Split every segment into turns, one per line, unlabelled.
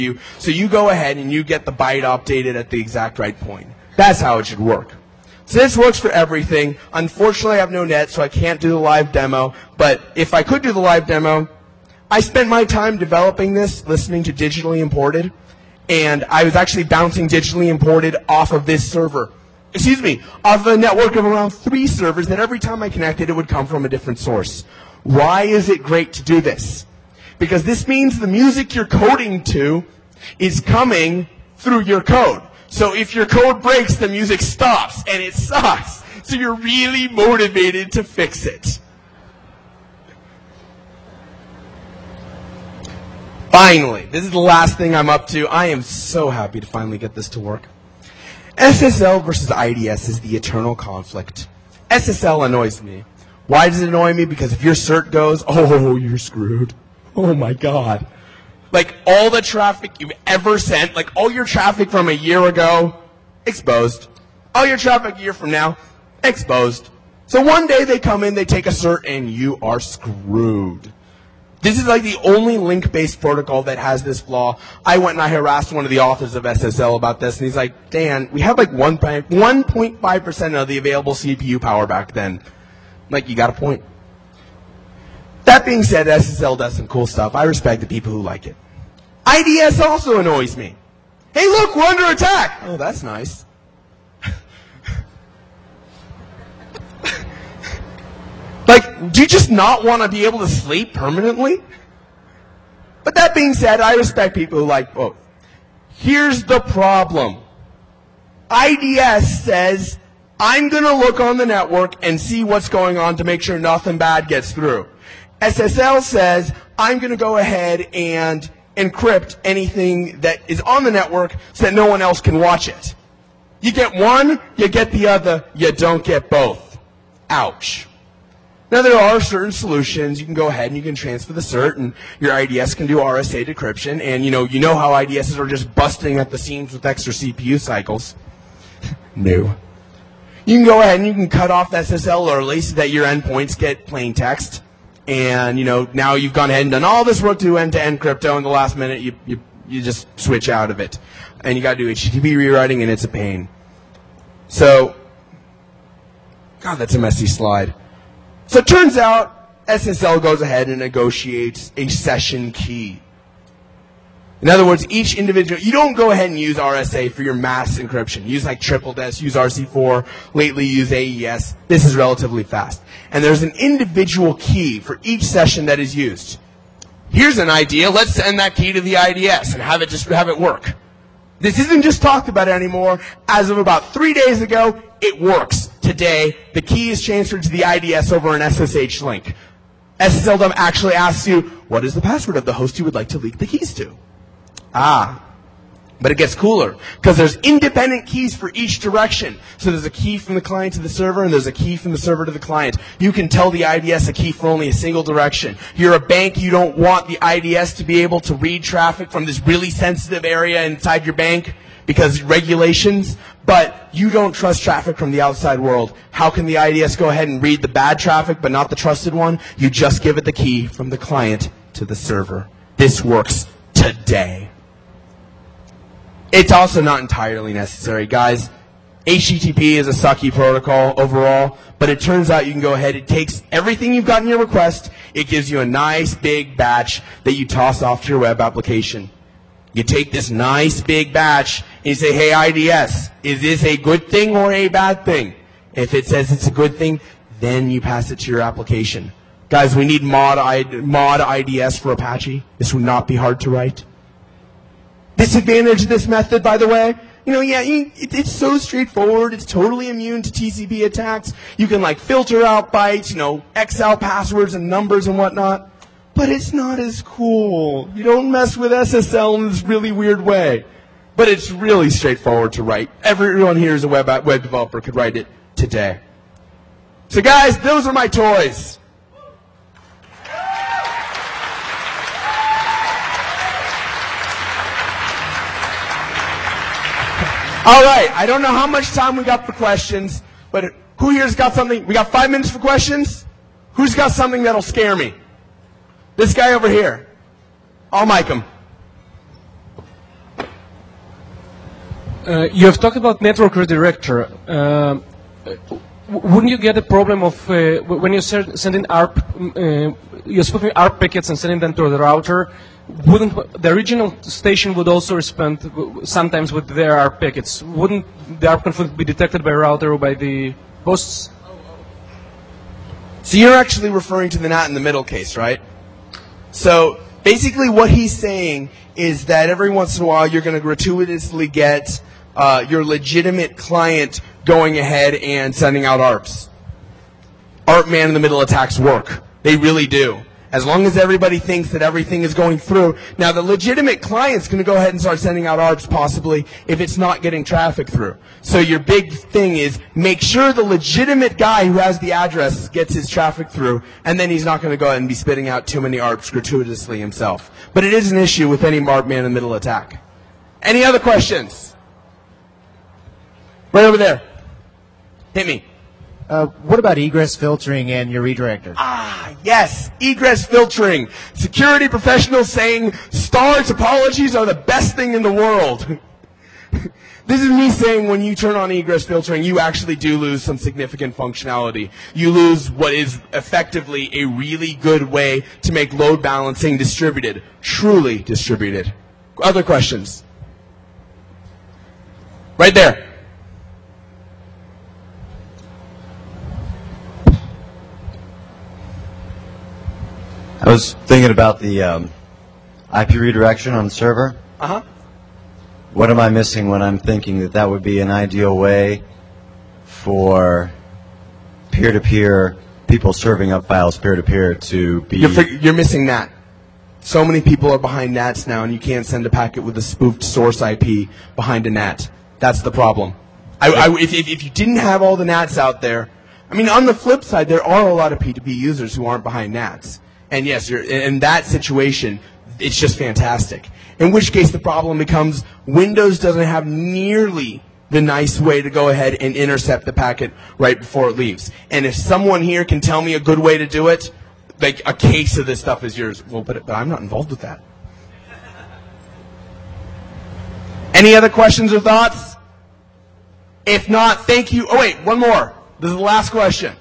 you, so you go ahead and you get the byte updated at the exact right point. That's how it should work. So this works for everything. Unfortunately, I have no net, so I can't do the live demo. But if I could do the live demo, I spent my time developing this, listening to Digitally Imported, and I was actually bouncing Digitally Imported off of this server. Off of a network of around 3 servers that every time I connected, it would come from a different source. Why is it great to do this? Because this means the music you're coding to is coming through your code. So if your code breaks, the music stops, and it sucks. So you're really motivated to fix it. Finally, this is the last thing I'm up to. I am so happy to finally get this to work. SSL versus IDS is the eternal conflict. SSL annoys me. Why does it annoy me? Because if your cert goes, oh, you're screwed. Oh my God. Like all the traffic you've ever sent, like all your traffic from a year ago, exposed. All your traffic a year from now, exposed. So one day they come in, they take a cert, and you are screwed. This is like the only link-based protocol that has this flaw. I went and I harassed one of the authors of SSL about this, and he's like, Dan, we have like 1.5% of the available CPU power back then. I'm like, you got a point. That being said, SSL does some cool stuff. I respect the people who like it. IDS also annoys me. Hey, look, we're under attack. Oh, that's nice. Like, do you just not want to be able to sleep permanently? But that being said, I respect people who like both. Here's the problem. IDS says, I'm going to look on the network and see what's going on to make sure nothing bad gets through. SSL says, I'm going to go ahead and encrypt anything that is on the network so that no one else can watch it. You get one, you get the other, you don't get both. Ouch. Now, there are certain solutions. You can go ahead and you can transfer the cert, and your IDS can do RSA decryption, and you know how IDSs are just busting at the seams with extra CPU cycles. No. You can go ahead and you can cut off SSL early so that your endpoints get plain text. And, now you've gone ahead and done all this work to do end-to-end crypto, and the last minute you just switch out of it. And you got to do HTTP rewriting, and it's a pain. So, God, that's a messy slide. So it turns out SSL goes ahead and negotiates a session key. In other words, each individual, you don't go ahead and use RSA for your mass encryption. Use like TripleDES, use RC4, lately use AES. This is relatively fast. And there's an individual key for each session that is used. Here's an idea. Let's send that key to the IDS and have it work. This isn't just talked about anymore. As of about 3 days ago, it works. Today, the key is transferred to the IDS over an SSH link. SSL actually asks you, what is the password of the host you would like to leak the keys to? But it gets cooler, because there's independent keys for each direction. So there's a key from the client to the server, and there's a key from the server to the client. You can tell the IDS a key for only a single direction. You're a bank, you don't want the IDS to be able to read traffic from this really sensitive area inside your bank, because regulations, but you don't trust traffic from the outside world. How can the IDS go ahead and read the bad traffic, but not the trusted one? You just give it the key from the client to the server. This works today. It's also not entirely necessary, guys. HTTP is a sucky protocol overall, but it turns out you can go ahead, it takes everything you've got in your request, it gives you a nice big batch that you toss off to your web application. You take this nice big batch and you say, hey IDS, is this a good thing or a bad thing? If it says it's a good thing, then you pass it to your application. Guys, we need mod IDS for Apache. This would not be hard to write. Disadvantage of this method, by the way, it's so straightforward. It's totally immune to TCP attacks. You can filter out bytes, X out passwords and numbers and whatnot. But it's not as cool. You don't mess with SSL in this really weird way. But it's really straightforward to write. Everyone here is a web developer could write it today. So guys, those are my toys. All right, I don't know how much time we got for questions, but who here's got something? We got 5 minutes for questions? Who's got something that'll scare me? This guy over here. I'll mic him.
You have talked about network redirector. Wouldn't you get a problem of when you're sending ARP, you're spoofing ARP packets and sending them to the router? Wouldn't the original station would also respond sometimes with their ARP packets? Wouldn't the ARP conflict be detected by router or by the hosts?
So you're actually referring to the NAT in the middle case, right? So basically what he's saying is that every once in a while you're going to gratuitously get your legitimate client going ahead and sending out ARPs. ARP man-in-the-middle attacks work. They really do. As long as everybody thinks that everything is going through. Now, the legitimate client's going to go ahead and start sending out ARPs possibly if it's not getting traffic through. So your big thing is make sure the legitimate guy who has the address gets his traffic through, and then he's not going to go ahead and be spitting out too many ARPs gratuitously himself. But it is an issue with any ARP man-in-the-middle attack. Any other questions? Right over there. Hit me.
What about egress filtering and your redirector?
Ah, yes, egress filtering. Security professionals saying star topologies are the best thing in the world. This is me saying when you turn on egress filtering, you actually do lose some significant functionality. You lose what is effectively a really good way to make load balancing distributed, truly distributed. Other questions? Right there.
I was thinking about the IP redirection on the server.
Uh-huh.
What am I missing when I'm thinking that that would be an ideal way for peer-to-peer people serving up files peer-to-peer to be...
You're missing NAT. So many people are behind NATs now, and you can't send a packet with a spoofed source IP behind a NAT. That's the problem. If you didn't have all the NATs out there, I mean, on the flip side, there are a lot of P2P users who aren't behind NATs. And yes, in that situation, it's just fantastic. In which case the problem becomes Windows doesn't have nearly the nice way to go ahead and intercept the packet right before it leaves. And if someone here can tell me a good way to do it, like a case of this stuff is yours. Well, but I'm not involved with that. Any other questions or thoughts? If not, thank you. Oh, wait, one more. This is the last question.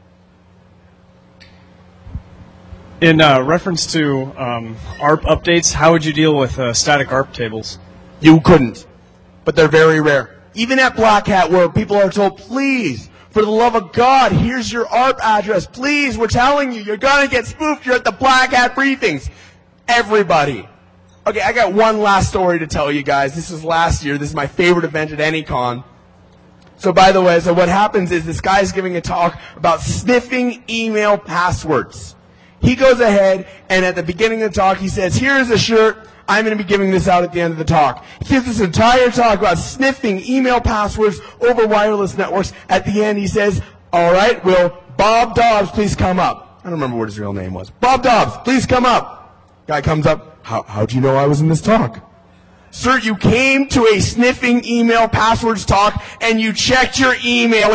In reference to ARP updates, how would you deal with static ARP tables?
You couldn't. But they're very rare. Even at Black Hat, where people are told, please, for the love of God, here's your ARP address. Please, we're telling you, you're going to get spoofed. You're at the Black Hat briefings. Everybody. Okay, I got one last story to tell you guys. This was last year. This is my favorite event at AnyCon. So by the way, so what happens is this guy's giving a talk about sniffing email passwords. He goes ahead, and at the beginning of the talk, he says, here's a shirt. I'm going to be giving this out at the end of the talk. He gives this entire talk about sniffing email passwords over wireless networks. At the end, he says, all right, will Bob Dobbs please come up? I don't remember what his real name was. Bob Dobbs, please come up. Guy comes up. How'd you know I was in this talk? Sir, you came to a sniffing email passwords talk, and you checked your email.